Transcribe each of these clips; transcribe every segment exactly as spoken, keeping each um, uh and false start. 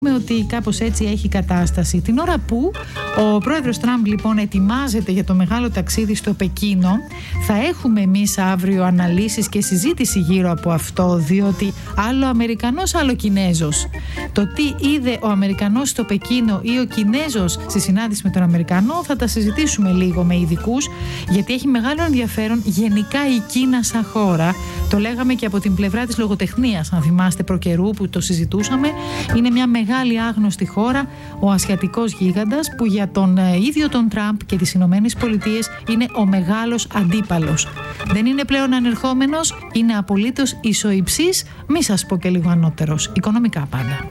ότι κάπως έτσι έχει κατάσταση. Την ώρα που ο πρόεδρος Τραμπ λοιπόν ετοιμάζεται για το μεγάλο ταξίδι στο Πεκίνο, θα έχουμε εμείς αύριο αναλύσεις και συζήτηση γύρω από αυτό, διότι άλλο Αμερικανός, άλλο Κινέζος. Το τι είδε ο Αμερικανός στο Πεκίνο ή ο Κινέζος στη συνάντηση με τον Αμερικανό θα τα συζητήσουμε λίγο με ειδικούς, γιατί έχει μεγάλο ενδιαφέρον γενικά η Κίνα σαν χώρα. Το λέγαμε και από την πλευρά της λογοτεχνίας, αν θυμάστε προκαιρού που το συζητούσαμε. Είναι μια μεγάλη άγνωστη χώρα, ο ασιατικός γίγαντας, που για τον ε, ίδιο τον Τραμπ και τις Ηνωμένες Πολιτείες είναι ο μεγάλος αντίπαλος. Δεν είναι πλέον ανερχόμενος, είναι απολύτως ισοϊψής, μη σας πω και λίγο ανώτερος, οικονομικά πάντα.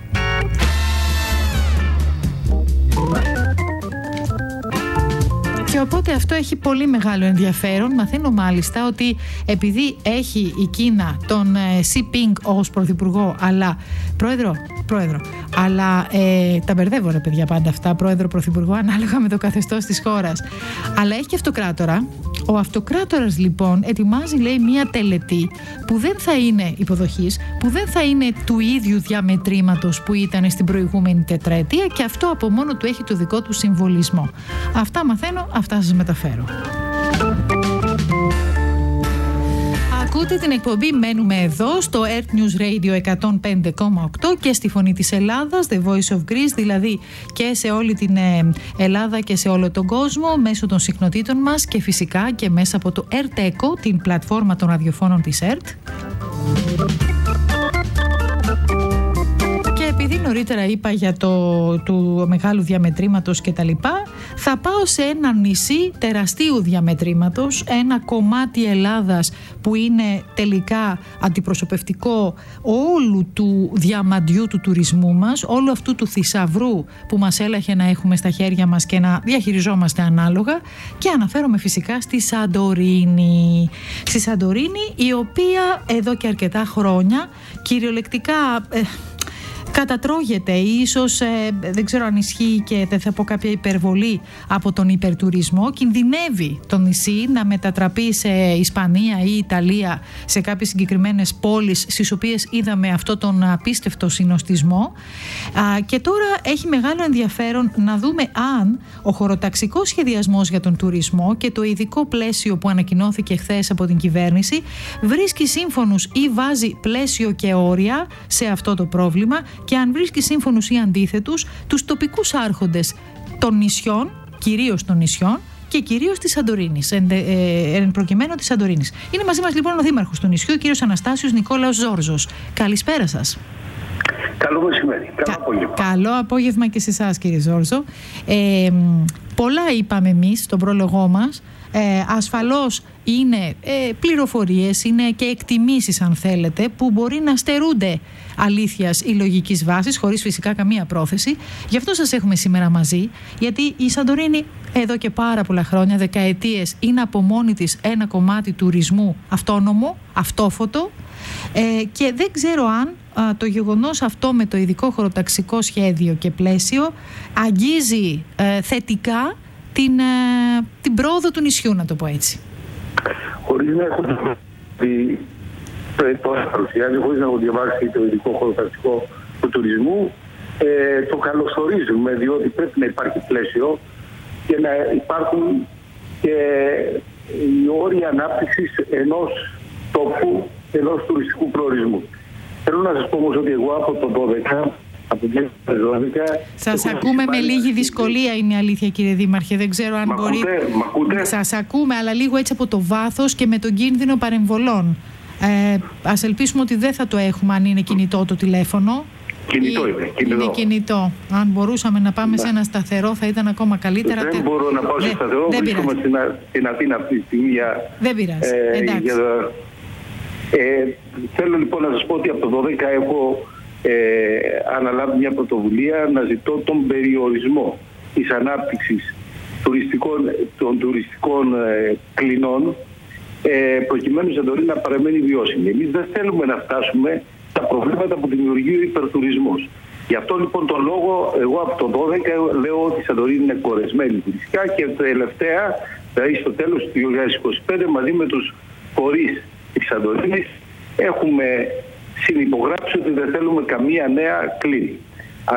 Και οπότε αυτό έχει πολύ μεγάλο ενδιαφέρον. Μαθαίνω μάλιστα ότι επειδή έχει η Κίνα τον Σι Πινγκ ως πρωθυπουργό, αλλά πρόεδρο, πρόεδρο, αλλά ε, τα μπερδεύω ρε παιδιά πάντα αυτά, πρόεδρο, πρωθυπουργό, ανάλογα με το καθεστώς της χώρας. Αλλά έχει και αυτοκράτορα. Ο αυτοκράτορας λοιπόν ετοιμάζει, λέει, μία τελετή που δεν θα είναι υποδοχής, που δεν θα είναι του ίδιου διαμετρήματος που ήταν στην προηγούμενη τετραετία, και αυτό από μόνο του έχει το δικό του συμβολισμό. Αυτά μαθαίνω, αυτά σας μεταφέρω. Ακούτε την εκπομπή «Μένουμε εδώ» στο Earth News Radio εκατόν πέντε κόμμα οκτώ και στη Φωνή της Ελλάδας, The Voice of Greece, δηλαδή και σε όλη την Ελλάδα και σε όλο τον κόσμο, μέσω των συχνοτήτων μας και φυσικά και μέσα από το ERT Echo, την πλατφόρμα των ραδιοφώνων της ERT. Επειδή νωρίτερα είπα για το του μεγάλου διαμετρήματος και τα λοιπά, θα πάω σε ένα νησί τεραστίου διαμετρήματος, ένα κομμάτι Ελλάδας που είναι τελικά αντιπροσωπευτικό όλου του διαμαντιού του τουρισμού μας, όλου αυτού του θησαυρού που μας έλαχε να έχουμε στα χέρια μας και να διαχειριζόμαστε ανάλογα, και αναφέρομαι φυσικά στη Σαντορίνη. Στη Σαντορίνη, η οποία εδώ και αρκετά χρόνια κυριολεκτικά Ε, κατατρώγεται, ίσως ε, δεν ξέρω αν ισχύει και δεν θα πω κάποια υπερβολή, από τον υπερτουρισμό. Κινδυνεύει το νησί να μετατραπεί σε Ισπανία ή Ιταλία, σε κάποιες συγκεκριμένες πόλεις στις οποίες είδαμε αυτό τον απίστευτο συνοστισμό. Α, και τώρα έχει μεγάλο ενδιαφέρον να δούμε αν ο χωροταξικός σχεδιασμός για τον τουρισμό και το ειδικό πλαίσιο που ανακοινώθηκε χθες από την κυβέρνηση βρίσκει σύμφωνους ή βάζει πλαίσιο και όρια σε αυτό το πρόβλημα, και αν βρίσκει σύμφωνους ή αντίθετους τους τοπικούς άρχοντες των νησιών, κυρίως των νησιών και κυρίως της Σαντορίνης, εν, ε, εν προκειμένου της Σαντορίνης. Είναι μαζί μας λοιπόν ο δήμαρχος του νησιού, ο κύριος Αναστάσιος Νικόλαος Ζόρζος. Καλησπέρα σας. Καλό μεσημέρι. Καλό Κα, απόγευμα. Καλό απόγευμα και σε εσάς, κύριε Ζόρζο. Ε, πολλά είπαμε εμείς στον πρόλογό μας. Ε, ασφαλώς είναι ε, πληροφορίες, είναι και εκτιμήσεις, αν θέλετε, που μπορεί να στερούνται αλήθειας ή λογικής βάσης, χωρίς φυσικά καμία πρόθεση. Γι' αυτό σας έχουμε σήμερα μαζί, γιατί η Σαντορίνη εδώ και πάρα πολλά χρόνια, δεκαετίες, είναι από μόνη της ένα κομμάτι τουρισμού αυτόνομο, αυτόφωτο, ε, και δεν ξέρω αν α, το γεγονός αυτό με το ειδικό χωροταξικό σχέδιο και πλαίσιο αγγίζει ε, θετικά την, ε, την πρόοδο του νησιού, να το πω έτσι. Χωρίς να έχω δει το παρουσιάζει, χωρίς να έχω διαβάσει το ειδικό χωροταξικό του τουρισμού, ε, το καλωσορίζουμε, διότι πρέπει να υπάρχει πλαίσιο και να υπάρχουν και οι όροι ανάπτυξης ενός τόπου, ενός τουριστικού προορισμού. Θέλω να σας πω όμως ότι εγώ από το δώδεκα, από το δώδεκα... Σας ακούμε με λίγη δυσκολία, είναι η αλήθεια, κύριε Δήμαρχε. Δεν ξέρω αν μπορεί... Μ' ακούτε? Σας ακούμε, αλλά λίγο έτσι από το βάθος και με τον κίνδυνο παρεμβολών. Ε, ας ελπίσουμε ότι δεν θα το έχουμε αν είναι κινητό το τηλέφωνο. Κινητό είναι. Κινητό. Είναι κινητό. Αν μπορούσαμε να πάμε ναι. σε ένα σταθερό θα ήταν ακόμα καλύτερα. Δεν μπορώ να πάω σε σταθερό. Βρίσκομαι στην, στην Αθήνα αυτή τη στιγμή. Δεν πειράζει. Ε, Εντάξει. Για, ε, θέλω λοιπόν να σας πω ότι από το δώδεκα έχω ε, αναλάβει μια πρωτοβουλία να ζητώ τον περιορισμό της ανάπτυξης τουριστικών, των τουριστικών ε, κλινών, ε, προκειμένου η Σαντορίνη να παραμένει βιώσιμη. Εμείς δεν θέλουμε να φτάσουμε τα προβλήματα που δημιουργεί ο υπερτουρισμός. Γι' αυτό λοιπόν τον λόγο, εγώ από το δώδεκα λέω ότι η Σαντορίνη είναι κορεσμένη τουριστικά, και τελευταία, δηλαδή στο τέλος του δύο χιλιάδες είκοσι πέντε, μαζί με τους φορείς της Σαντορίνης έχουμε συνυπογράψει ότι δεν θέλουμε καμία νέα κλίνη.